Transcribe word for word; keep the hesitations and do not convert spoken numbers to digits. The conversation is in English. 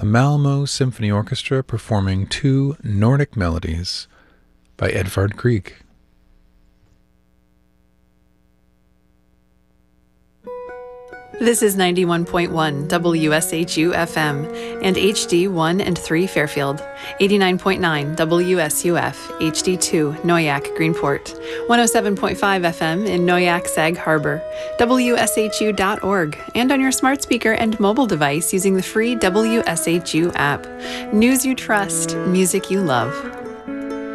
the Malmo Symphony Orchestra performing two Nordic melodies by Edvard Grieg. This is ninety-one point one W S H U F M and H D one and three Fairfield, eighty-nine point nine W S U F, H D two Noyak Greenport, one oh seven point five F M in Noyak Sag Harbor, W S H U dot org, and on your smart speaker and mobile device using the free W S H U app. News you trust, music you love.